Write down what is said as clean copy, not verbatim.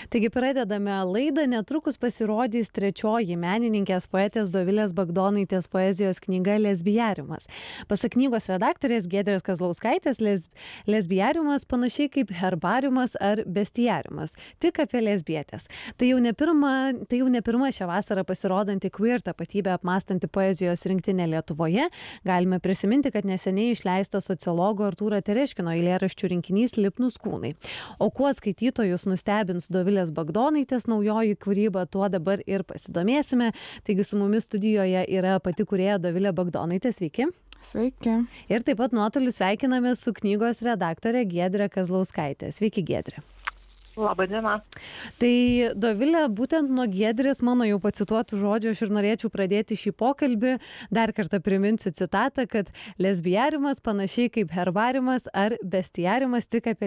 Taigi pradedame laidą, netrukus pasirodys trečioji menininkės poetės Dovilės Bagdonaitės poezijos knyga Lesbijariumas. Pasak knygos redaktorės Giedrės Kazlauskaitės, lesbijariumas panašiai kaip herbariumas ar bestiariumas, tik apie lesbietės. Tai jau ne pirma šią vasarą pasirodanti queer tapatybę apmąstanti poezijos rinktinė Lietuvoje. Galime prisiminti, kad neseniai išleista sociologo Artūro Tereškino eilėraščių rinkinys Lipnūs kūnai. O kuo skaitytojus nustebins Dovilės Bagdonaitės naujoji kūryba, tuo dabar ir pasidomėsime. Taigi su mumis studijoje yra pati kūrėja Dovilė Bagdonaitė. Sveiki. Sveiki. Ir taip pat nuotoliu sveikiname su knygos redaktorė Giedrė Kazlauskaitė. Sveiki, Giedrė. Labadiena. Tai Dovilė, būtent nuo Giedrės mano jau pacituotų žodžių aš ir norėčiau pradėti šį pokalbį. Dar kartą priminsiu citatą, kad lesbijariumas panašiai kaip herbariumas ar bestiariumas, tik apie